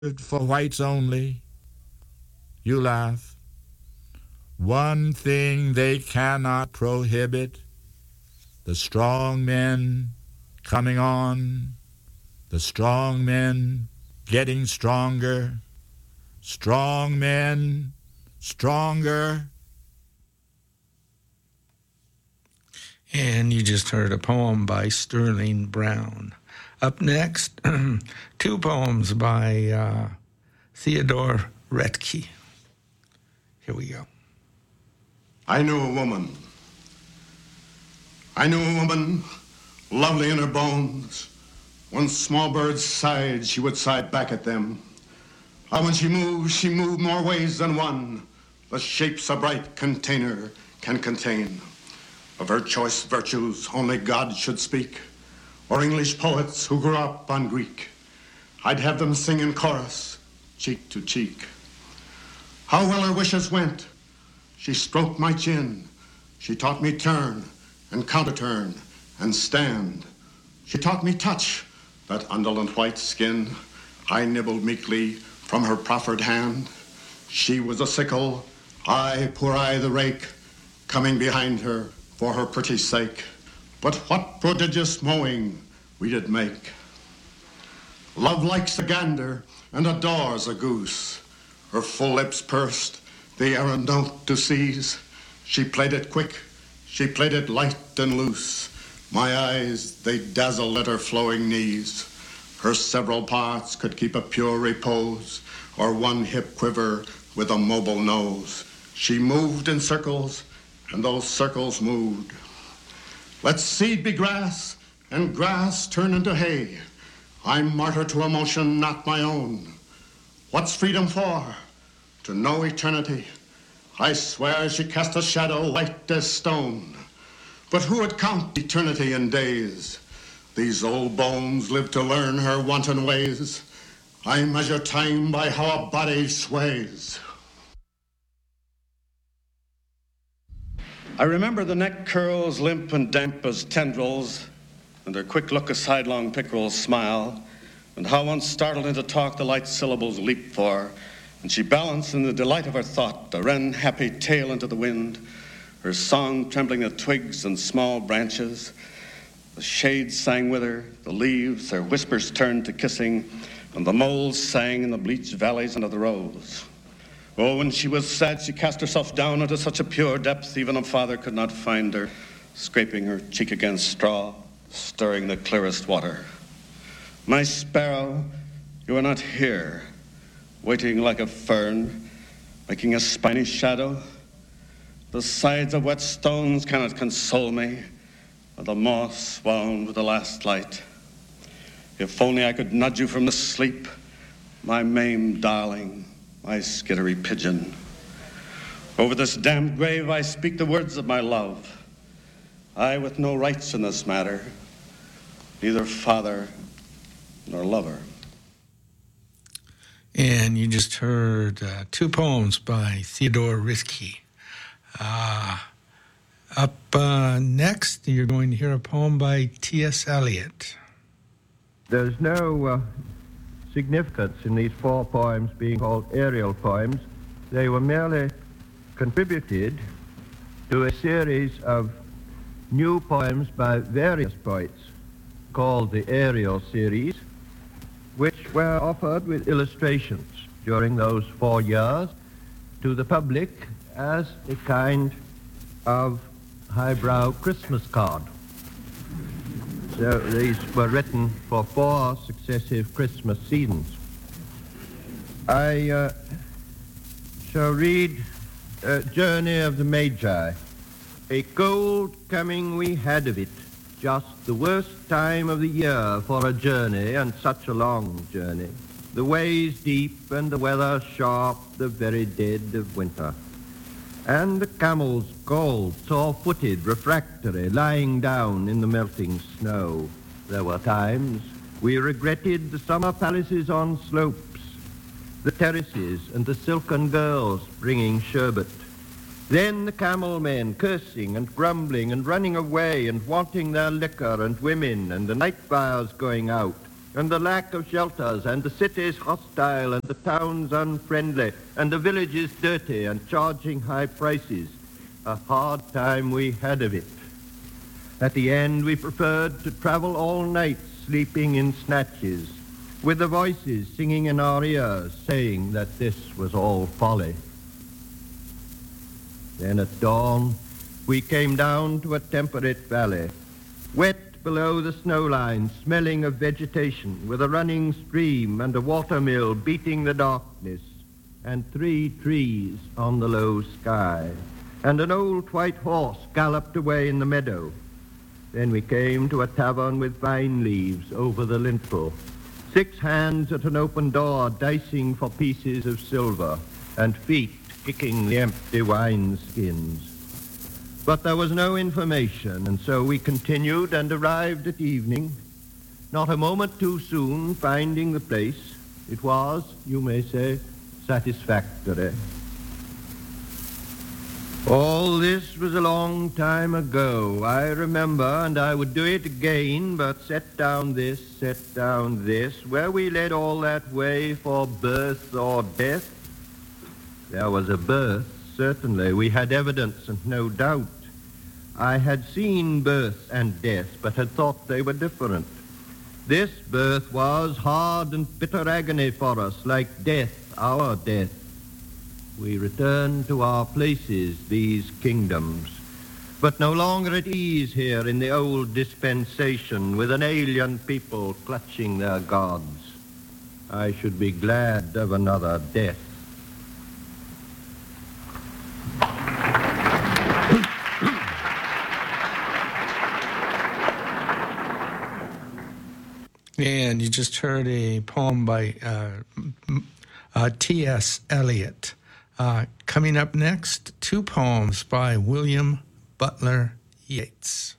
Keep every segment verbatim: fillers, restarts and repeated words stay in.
for whites only. You laugh. One thing they cannot prohibit, the strong men coming on, the strong men getting stronger, strong men stronger. And you just heard a poem by Sterling Brown. Up next, two poems by uh, Theodore Retke. Here we go. I knew a woman. I knew a woman, lovely in her bones. When small birds sighed, she would sigh back at them. Ah, when she moved, she moved more ways than one. The shapes a bright container can contain. Of her choice virtues only God should speak, or English poets who grew up on Greek. I'd have them sing in chorus, cheek to cheek. How well her wishes went. She stroked my chin. She taught me turn and counter-turn and stand. She taught me touch, that undulant white skin. I nibbled meekly from her proffered hand. She was a sickle, I, poor I, the rake, coming behind her for her pretty sake. But what prodigious mowing we did make. Love likes a gander and adores a goose. Her full lips pursed, the errand note to seize. She played it quick, she played it light and loose. My eyes, they dazzled at her flowing knees. Her several parts could keep a pure repose, or one hip quiver with a mobile nose. She moved in circles, and those circles moved. Let seed be grass, and grass turn into hay. I'm martyr to emotion not my own. What's freedom for? To know eternity. I swear she cast a shadow white as stone. But who would count eternity in days? These old bones live to learn her wanton ways. I measure time by how a body sways. I remember the neck curls limp and damp as tendrils, and her quick look a sidelong pickerel's smile, and how once startled into talk the light syllables leaped for, and she balanced in the delight of her thought, a wren happy tail into the wind, her song trembling the twigs and small branches. The shades sang with her, the leaves, their whispers turned to kissing, and the moles sang in the bleached valleys under the rose. Oh, when she was sad, she cast herself down into such a pure depth, even a father could not find her, scraping her cheek against straw, stirring the clearest water. My sparrow, you are not here, waiting like a fern, making a spiny shadow. The sides of wet stones cannot console me, or the moss wound with the last light. If only I could nudge you from the sleep, my maimed darling, my skittery pigeon. Over this damned grave I speak the words of my love. I with no rights in this matter, neither father nor lover. And you just heard uh, two poems by Theodore Retke. Uh, up uh, next, you're going to hear a poem by T S Eliot. There's no uh, significance in these four poems being called aerial poems. They were merely contributed to a series of new poems by various poets called the Aerial Series, which were offered with illustrations during those four years to the public as a kind of highbrow Christmas card. So these were written for four successive Christmas seasons. I uh, shall read uh, Journey of the Magi. A cold coming we had of it, just the worst time of the year for a journey, and such a long journey. The ways deep and the weather sharp, the very dead of winter. And the camels cold, sore-footed, refractory, lying down in the melting snow. There were times we regretted the summer palaces on slopes, the terraces and the silken girls bringing sherbet. Then the camel men cursing and grumbling and running away and wanting their liquor and women and the night fires going out. and the lack of shelters, and the cities hostile, and the towns unfriendly, and the villages dirty and charging high prices. A hard time we had of it. At the end, we preferred to travel all night, sleeping in snatches, with the voices singing in our ears, saying that this was all folly. Then at dawn, we came down to a temperate valley, wet below the snow line, smelling of vegetation, with a running stream and a watermill beating the darkness, and three trees on the low sky, and an old white horse galloped away in the meadow. Then we came to a tavern with vine leaves over the lintel, six hands at an open door dicing for pieces of silver, and feet kicking the empty wine skins. But there was no information, and so we continued and arrived at evening, not a moment too soon finding the place. It was, you may say, satisfactory. All this was a long time ago, I remember, and I would do it again, but set down this, set down this, where we led all that way for birth or death. There was a birth, certainly. We had evidence and no doubt. I had seen birth and death, but had thought they were different. This birth was hard and bitter agony for us, like death, our death. We returned to our places, these kingdoms, but no longer at ease here in the old dispensation with an alien people clutching their gods. I should be glad of another death. And you just heard a poem by uh, uh, T S Eliot. Uh, coming up next, two poems by William Butler Yeats.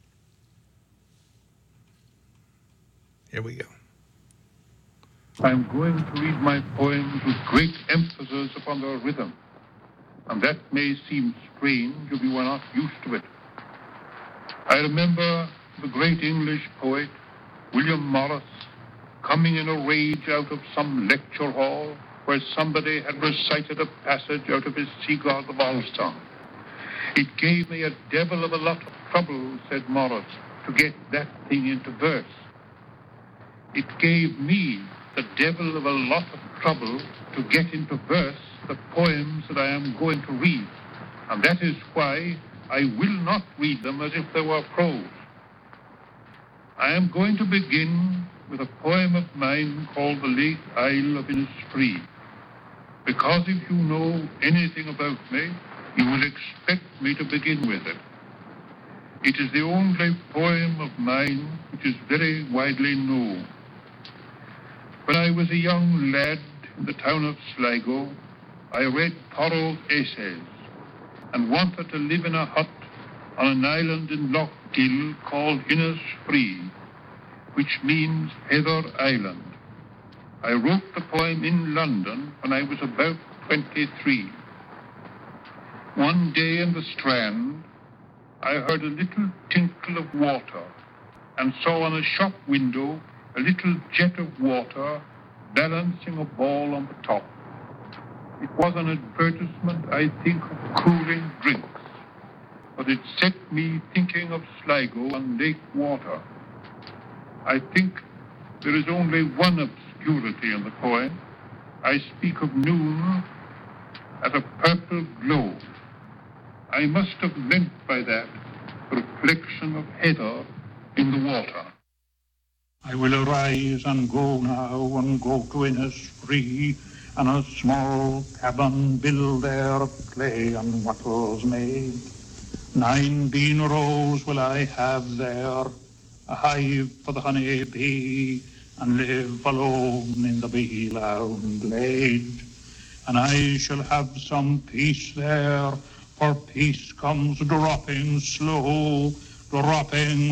Here we go. I'm going to read my poems with great emphasis upon their rhythm, and that may seem strange if you are not used to it. I remember the great English poet, William Morris, coming in a rage out of some lecture hall where somebody had recited a passage out of his Sigurd of Volsung. It gave me a devil of a lot of trouble, said Morris, to get that thing into verse. It gave me the devil of a lot of trouble to get into verse the poems that I am going to read, and that is why I will not read them as if they were prose. I am going to begin with a poem of mine called The Lake Isle of Innisfree, because if you know anything about me, you will expect me to begin with it. It is the only poem of mine which is very widely known. When I was a young lad in the town of Sligo, I read Thoreau's essays and wanted to live in a hut on an island in Lough Gill called Innisfree, which means Heather Island. I wrote the poem in London when I was about twenty-three. One day in the Strand, I heard a little tinkle of water and saw on a shop window a little jet of water balancing a ball on the top. It was an advertisement, I think, of cooling drinks, but it set me thinking of Sligo and lake water. I think there is only one obscurity in the poem. I speak of noon as a purple glow. I must have meant by that the reflection of heather in the water. I will arise and go now and go to Innisfree, and a small cabin build there of clay and wattles made. Nine bean rows will I have there, a hive for the honey bee, and live alone in the bee-loud glade. And I shall have some peace there, for peace comes dropping slow, dropping